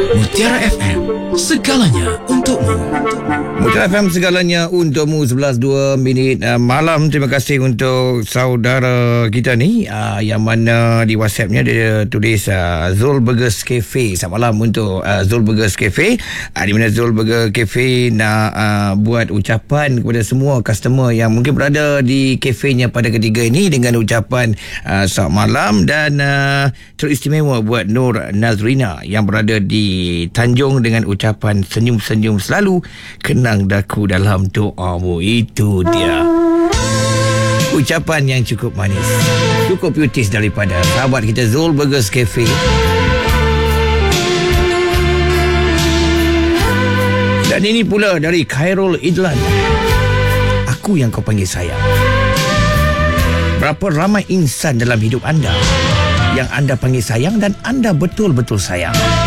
Mutiara FM, segalanya untukmu. Mutiara FM, segalanya untukmu. 11.02 malam. Terima kasih untuk saudara kita ni yang mana di WhatsAppnya dia tulis Zul Burgers Cafe. Selamat malam untuk Zul Burgers Cafe. Di mana Zul Burger Cafe nak buat ucapan kepada semua customer yang mungkin berada di kafenya pada ketiga ini dengan ucapan selamat malam dan teristimewa buat Nur Nazrina yang berada di Tanjung dengan ucapan senyum-senyum selalu, kenang daku dalam doamu. Itu dia ucapan yang cukup manis, cukup puitis daripada sahabat kita Zul Burgers Cafe. Dan ini pula dari Khairul Idlan. Aku yang kau panggil sayang. Berapa ramai insan dalam hidup anda yang anda panggil sayang dan anda betul-betul sayang.